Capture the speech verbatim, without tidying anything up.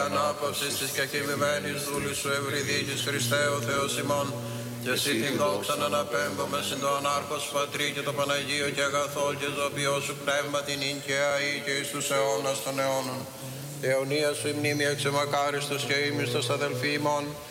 Ανάπαυσης της και χειμημένης δούλης σου ευρυδίκης Χριστέ ο Θεός ημών, και εσύ την δόξα να αναπέμπουμε συν το ανάρχος Πατρί και το Παναγίο και αγαθό και ζωοποιό σου πνεύμα την ίν και αεί και εις τους αιώνας των αιώνων. Αιωνία σου η μνήμη εξεμακάριστος και ήμιστος αδελφοί ημών,